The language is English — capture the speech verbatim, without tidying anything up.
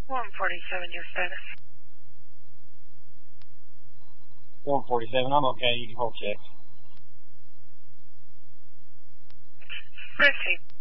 one forty-seven, your status. one forty-seven, I'm okay. You can hold check. Proceed.